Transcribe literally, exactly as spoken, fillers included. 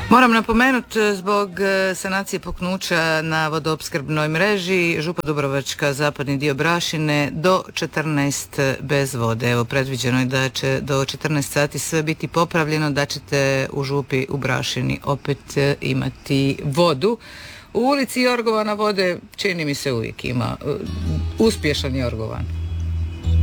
Moram napomenuti zbog sanacije puknuća na vodoopskrbnoj mreži Župa Dubrovačka, zapadni dio Brašine, do četrnaest bez vode. Evo, predviđeno je da će do četrnaest sati sve biti popravljeno, da ćete u Župi u Brašini opet imati vodu. U ulici Jorgovana vode, čini mi se, uvijek ima. Uspješan Jorgovan.